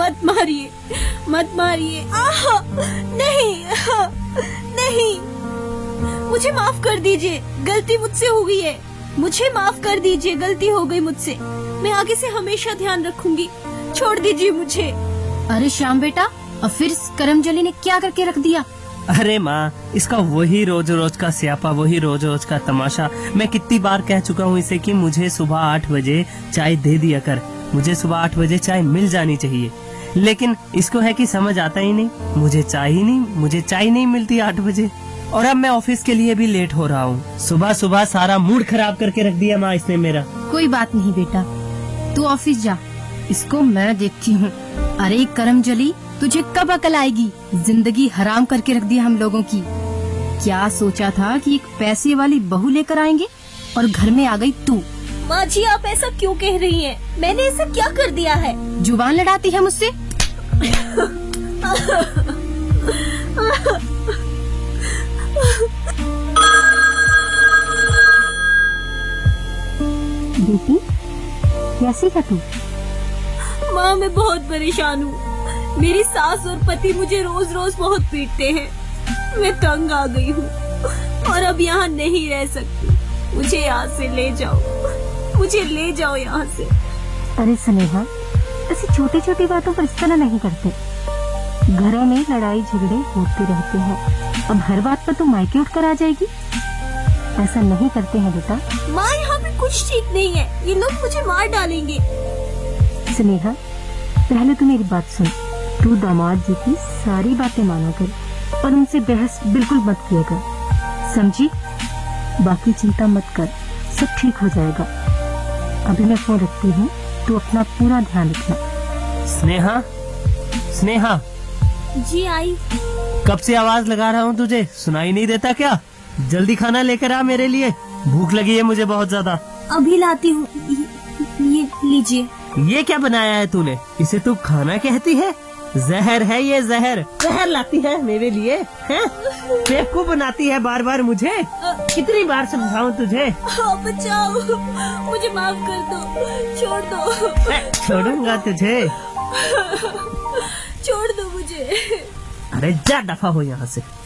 मत मारिए, मत मारिए। नहीं, नहीं, मुझे माफ कर दीजिए, गलती मुझसे हो गई है। मुझे माफ कर दीजिए, गलती हो गई मुझसे। मैं आगे से हमेशा ध्यान रखूंगी। छोड़ दीजिए मुझे। अरे श्याम बेटा, अब फिर करमजली ने क्या करके रख दिया? अरे माँ, इसका वही रोज रोज का स्यापा, वही रोज रोज का तमाशा। मैं कितनी बार कह चुका हूँ इसे कि मुझे सुबह 8 बजे चाय दे दिया कर, मुझे सुबह 8 बजे चाय मिल जानी चाहिए। लेकिन इसको है कि समझ आता ही नहीं, मुझे चाय नहीं मिलती 8 बजे। और अब मैं ऑफिस के लिए भी लेट हो रहा हूँ। सुबह सुबह सारा मूड खराब करके रख दिया माँ इसने मेरा। कोई बात नहीं बेटा, तू ऑफिस जा, इसको मैं देखती हूँ। अरे करमजली, तुझे कब अकल आएगी? जिंदगी हराम करके रख दिया हम लोगों की। क्या सोचा था कि एक पैसे वाली बहू लेकर आएंगे और घर में आ गई तू। माँ जी, आप ऐसा क्यों कह रही हैं? मैंने ऐसा क्या कर दिया है? जुबान लड़ाती है मुझसे। बेटी, कैसी है तू? माँ, मैं बहुत परेशान हूँ। मेरी सास और पति मुझे रोज रोज बहुत पीटते हैं। मैं तंग आ गई हूँ और अब यहाँ नहीं रह सकती। मुझे यहाँ से ले जाओ, मुझे ले जाओ यहाँ से। अरे स्नेहा, ऐसी छोटी छोटी बातों पर इस तरह नहीं करते। घरों में लड़ाई झगड़े होते रहते हैं। अब हर बात पर तू मायके उठ कर आ जाएगी? ऐसा नहीं करते हैं बेटा। माँ, यहाँ पे कुछ ठीक नहीं है। ये लोग मुझे मार डालेंगे। स्नेहा, पहले तू मेरी बात सुन। तू दामाद जी की सारी बातें माना कर और उनसे बहस बिल्कुल मत किया कर, समझी? बाकी चिंता मत कर, सब ठीक हो जाएगा। अभी मैं फोन रखती हूँ, तू अपना पूरा ध्यान रखना। स्नेहा, स्नेहा, जी आई। कब से आवाज लगा रहा हूँ तुझे, सुनाई नहीं देता क्या? जल्दी खाना लेकर आ मेरे लिए, भूख लगी है मुझे बहुत ज्यादा। अभी लाती हूँ। ये लीजिए। ये क्या बनाया है तूने? इसे तू खाना कहती है? जहर है ये, जहर। जहर लाती है मेरे लिए, हैं? बेवकूफ बनाती है बार बार मुझे। कितनी बार समझाऊं तुझे? बचाओ, मुझे माफ कर दो, छोड़ दो। छोड़ूंगा तुझे? छोड़ दो मुझे। अरे जा, दफा हो यहाँ से।